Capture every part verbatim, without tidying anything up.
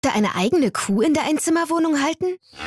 Da eine eigene Kuh in der Einzimmerwohnung halten?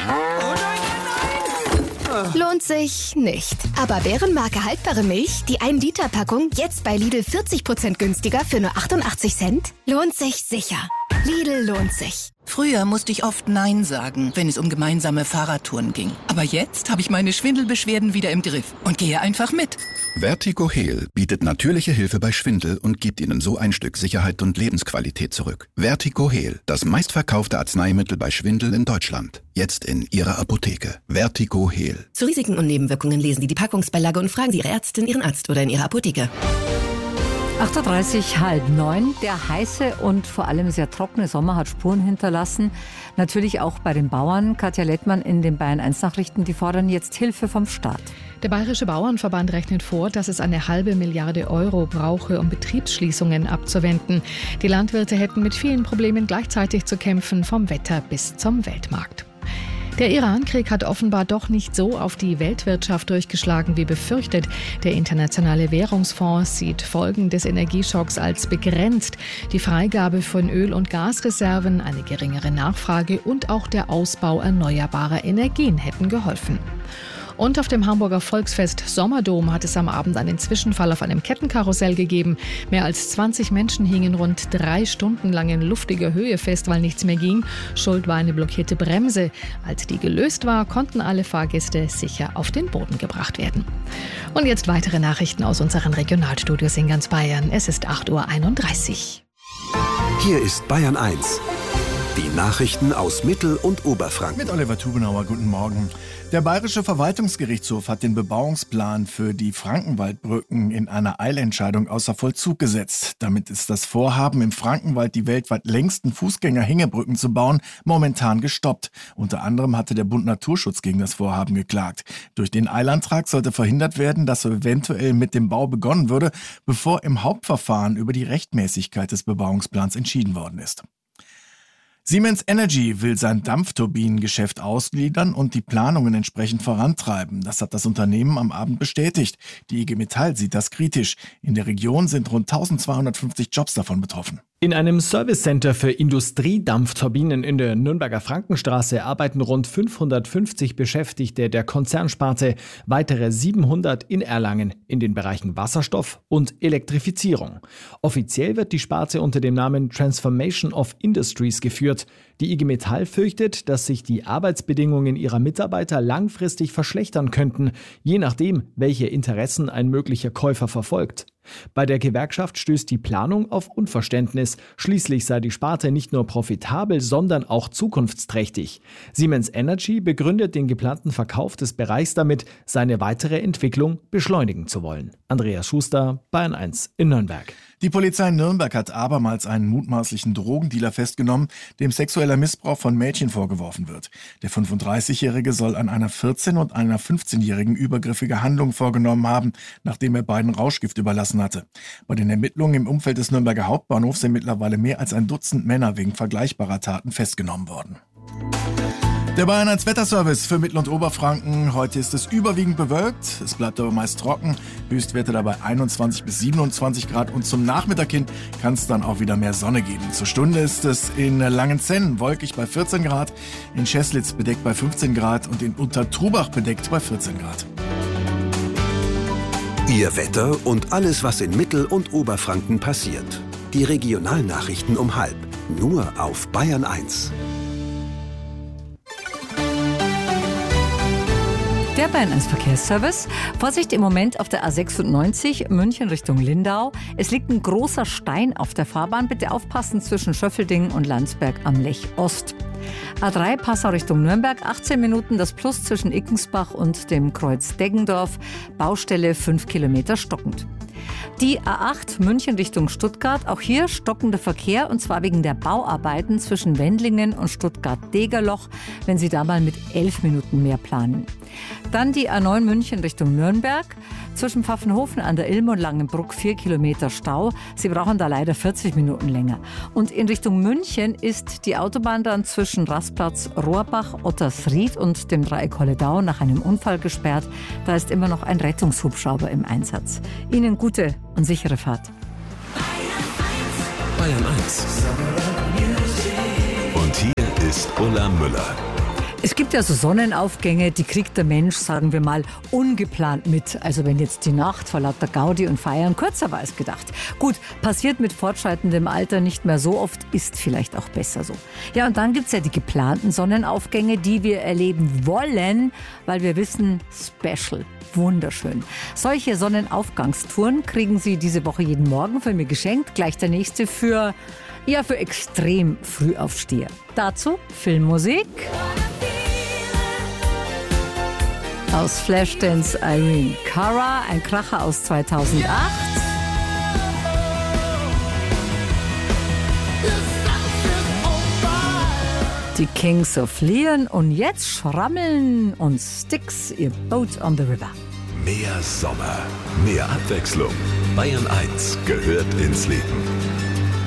Lohnt sich nicht. Aber Bärenmarke haltbare Milch, die ein Liter Packung, jetzt bei Lidl vierzig Prozent günstiger für nur achtundachtzig Cent? Lohnt sich sicher. Lidl lohnt sich. Früher musste ich oft Nein sagen, wenn es um gemeinsame Fahrradtouren ging. Aber jetzt habe ich meine Schwindelbeschwerden wieder im Griff und gehe einfach mit. Vertigo Heal bietet natürliche Hilfe bei Schwindel und gibt Ihnen so ein Stück Sicherheit und Lebensqualität zurück. Vertigo Heal, das meistverkaufte Arzneimittel bei Schwindel in Deutschland. Jetzt in Ihrer Apotheke. Vertigo Heal. Zu Risiken und Nebenwirkungen lesen Sie die Packungsbeilage und fragen Sie Ihre Ärztin, Ihren Arzt oder in Ihrer Apotheke. acht Uhr dreißig, halb neun. Der heiße und vor allem sehr trockene Sommer hat Spuren hinterlassen. Natürlich auch bei den Bauern. Katja Lettmann in den Bayern eins Nachrichten, die fordern jetzt Hilfe vom Staat. Der Bayerische Bauernverband rechnet vor, dass es eine halbe Milliarde Euro brauche, um Betriebsschließungen abzuwenden. Die Landwirte hätten mit vielen Problemen gleichzeitig zu kämpfen, vom Wetter bis zum Weltmarkt. Der Iran-Krieg hat offenbar doch nicht so auf die Weltwirtschaft durchgeschlagen wie befürchtet. Der Internationale Währungsfonds sieht Folgen des Energieschocks als begrenzt. Die Freigabe von Öl- und Gasreserven, eine geringere Nachfrage und auch der Ausbau erneuerbarer Energien hätten geholfen. Und auf dem Hamburger Volksfest Sommerdom hat es am Abend einen Zwischenfall auf einem Kettenkarussell gegeben. Mehr als zwanzig Menschen hingen rund drei Stunden lang in luftiger Höhe fest, weil nichts mehr ging. Schuld war eine blockierte Bremse. Als die gelöst war, konnten alle Fahrgäste sicher auf den Boden gebracht werden. Und jetzt weitere Nachrichten aus unseren Regionalstudios in ganz Bayern. Es ist acht Uhr einunddreißig. Hier ist Bayern eins. Die Nachrichten aus Mittel- und Oberfranken. Mit Oliver Tubenauer, guten Morgen. Der Bayerische Verwaltungsgerichtshof hat den Bebauungsplan für die Frankenwaldbrücken in einer Eilentscheidung außer Vollzug gesetzt. Damit ist das Vorhaben, im Frankenwald die weltweit längsten Fußgänger-Hängebrücken zu bauen, momentan gestoppt. Unter anderem hatte der Bund Naturschutz gegen das Vorhaben geklagt. Durch den Eilantrag sollte verhindert werden, dass eventuell mit dem Bau begonnen würde, bevor im Hauptverfahren über die Rechtmäßigkeit des Bebauungsplans entschieden worden ist. Siemens Energy will sein Dampfturbinengeschäft ausgliedern und die Planungen entsprechend vorantreiben. Das hat das Unternehmen am Abend bestätigt. Die I G Metall sieht das kritisch. In der Region sind rund eintausendzweihundertfünfzig Jobs davon betroffen. In einem Servicecenter für Industriedampfturbinen in der Nürnberger Frankenstraße arbeiten rund fünfhundertfünfzig Beschäftigte der Konzernsparte, weitere siebenhundert in Erlangen in den Bereichen Wasserstoff und Elektrifizierung. Offiziell wird die Sparte unter dem Namen Transformation of Industries geführt. Die I G Metall fürchtet, dass sich die Arbeitsbedingungen ihrer Mitarbeiter langfristig verschlechtern könnten, je nachdem, welche Interessen ein möglicher Käufer verfolgt. Bei der Gewerkschaft stößt die Planung auf Unverständnis. Schließlich sei die Sparte nicht nur profitabel, sondern auch zukunftsträchtig. Siemens Energy begründet den geplanten Verkauf des Bereichs damit, seine weitere Entwicklung beschleunigen zu wollen. Andreas Schuster, Bayern eins in Nürnberg. Die Polizei in Nürnberg hat abermals einen mutmaßlichen Drogendealer festgenommen, dem sexueller Missbrauch von Mädchen vorgeworfen wird. Der fünfunddreißigjährige soll an einer vierzehn- und einer fünfzehnjährigen übergriffige Handlungen vorgenommen haben, nachdem er beiden Rauschgift überlassen hatte. Bei den Ermittlungen im Umfeld des Nürnberger Hauptbahnhofs sind mittlerweile mehr als ein Dutzend Männer wegen vergleichbarer Taten festgenommen worden. Der Bayern eins Wetterservice für Mittel- und Oberfranken. Heute ist es überwiegend bewölkt. Es bleibt aber meist trocken. Höchstwerte dabei einundzwanzig bis siebenundzwanzig Grad. Und zum Nachmittag hin kann es dann auch wieder mehr Sonne geben. Zur Stunde ist es in Langenzenn wolkig bei vierzehn Grad, in Scheßlitz bedeckt bei fünfzehn Grad und in Untertrubach bedeckt bei vierzehn Grad. Ihr Wetter und alles, was in Mittel- und Oberfranken passiert. Die Regionalnachrichten um halb. Nur auf Bayern eins. Der Bayern eins Verkehrsservice. Vorsicht im Moment auf der A sechsundneunzig München Richtung Lindau. Es liegt ein großer Stein auf der Fahrbahn. Bitte aufpassen zwischen Schöffelding und Landsberg am Lech Ost. A drei Passau Richtung Nürnberg, achtzehn Minuten das Plus zwischen Ickensbach und dem Kreuz Deggendorf. Baustelle fünf Kilometer stockend. Die A acht München Richtung Stuttgart, auch hier stockender Verkehr und zwar wegen der Bauarbeiten zwischen Wendlingen und Stuttgart-Degerloch, wenn Sie da mal mit elf Minuten mehr planen. Dann die A neun München Richtung Nürnberg, zwischen Pfaffenhofen an der Ilm und Langenbruck vier Kilometer Stau. Sie brauchen da leider vierzig Minuten länger. Und in Richtung München ist die Autobahn dann zwischen Rastplatz Rohrbach, Ottersried und dem Dreieck Holledau nach einem Unfall gesperrt. Da ist immer noch ein Rettungshubschrauber im Einsatz. Ihnen gute und sichere Fahrt. Bayern eins. Und hier ist Ulla Müller. Es gibt ja so Sonnenaufgänge, die kriegt der Mensch, sagen wir mal, ungeplant mit. Also wenn jetzt die Nacht vor lauter Gaudi und Feiern kürzer war als gedacht. Gut, passiert mit fortschreitendem Alter nicht mehr so oft, ist vielleicht auch besser so. Ja, und dann gibt's ja die geplanten Sonnenaufgänge, die wir erleben wollen, weil wir wissen, special. Wunderschön. Solche Sonnenaufgangstouren kriegen Sie diese Woche jeden Morgen von mir geschenkt. Gleich der nächste für, ja, für extrem Frühaufsteher. Dazu Filmmusik aus Flashdance Irene Cara, ein Kracher aus zweitausendacht. Die Kings of Leon und jetzt Schrammeln und Styx, ihr Boat on the River. Mehr Sommer, mehr Abwechslung. Bayern eins gehört ins Leben.